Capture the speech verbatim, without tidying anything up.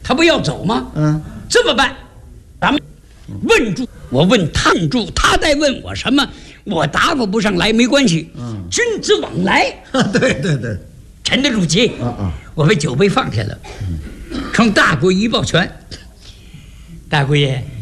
他不要走吗？ 嗯， 这么办，咱们问住，我问他问住，他再问我什么，我答复不上来没关系。嗯，君子往来。 对对对， 沉得住气。 啊啊， 我把酒杯放下了，冲大贵一抱拳。大贵爷。